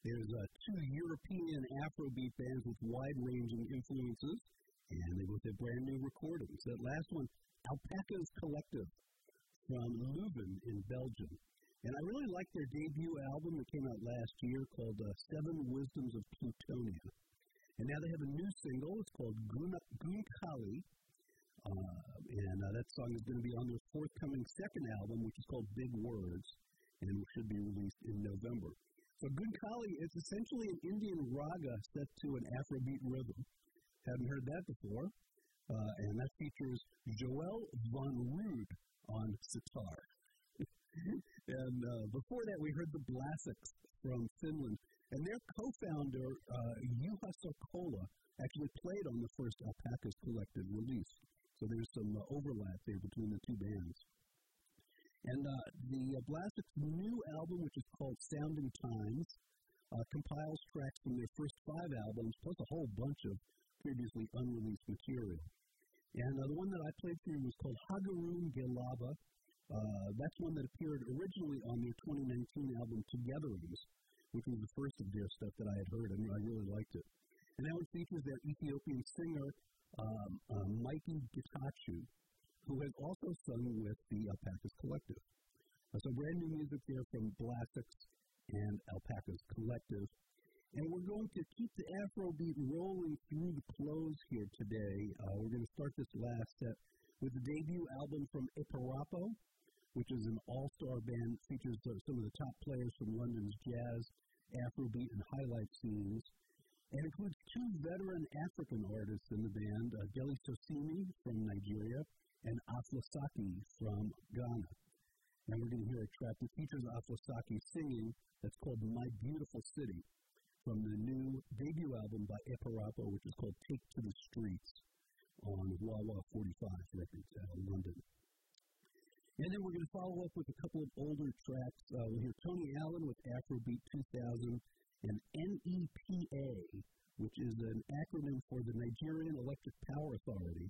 There's two European Afrobeat bands with wide-ranging influences, and they both have brand new recordings. That last one, Alpaca's Collective from Leuven in Belgium. And I really like their debut album that came out last year called Seven Wisdoms of Plutonia. And now they have a new single. It's called Gunkali. And that song is going to be on their forthcoming second album, which is called Big Words, and it should be released in November. So Gunkali is essentially an Indian raga set to an Afrobeat rhythm. Haven't heard that before. And that features Joel van Rood on sitar. And before that, we heard the Blasics from Finland. And their co-founder, Juha Sokkola, actually played on the first Alpaca's Collective release. So there's some overlap there between the two bands. And the Blasics' new album, which is called Sounding Times, compiles tracks from their first 5 albums, plus a whole bunch of previously unreleased material. And the one that I played for you was called Hagaroon Gelava. That's one that appeared originally on their 2019 album Togetherness, which was the first of their stuff that I had heard, and I really liked it. And that one features their Ethiopian singer, Mikey Getachew, who has also sung with the Alpaca's Collective. So brand new music there from Blasics and Alpaca's Collective. And we're going to keep the Afrobeat rolling through the close here today. We're going to start this last set with the debut album from Iparapo, which is an all-star band that features some of the top players from London's jazz, Afrobeat, and highlight scenes. And includes 2 veteran African artists in the band, Deli Sosimi from Nigeria and Aflosaki from Ghana. Now we're going to hear a track that features Aflosaki singing that's called My Beautiful City from the new debut album by Iparapo, which is called Take to the Streets on Wawa 45 Records out of London. And then we're going to follow up with a couple of older tracks. We'll hear Tony Allen with Afrobeat 2000 and NEPA, which is an acronym for the Nigerian Electric Power Authority.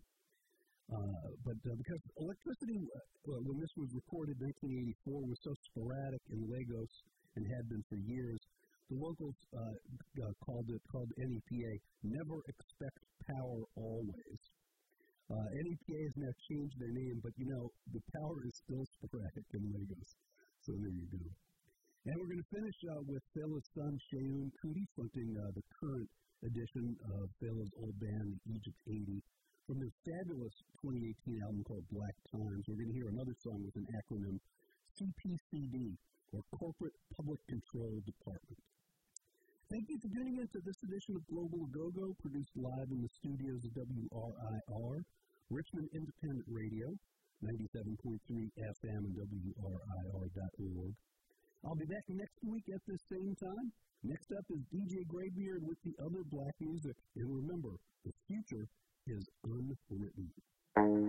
But because electricity, when this was recorded in 1984, was so sporadic in Lagos and had been for years, the locals called NEPA, Never Expect Power Always. NEPA has now changed their name, but the power is still sporadic in Lagos. So there you go. And we're going to finish with Fela's son, Seun Kuti, fronting the current edition of Fela's old band, Egypt 80, from their fabulous 2018 album called Black Times. We're going to hear another song with an acronym, CPCD, or Corporate Public Control Department. Thank you for tuning in to this edition of Global Go-Go, produced live in the studios of WRIR, Richmond Independent Radio, 97.3 FM and WRIR.org. I'll be back next week at this same time. Next up is DJ Graybeard with the other black music. And remember, the future is unwritten.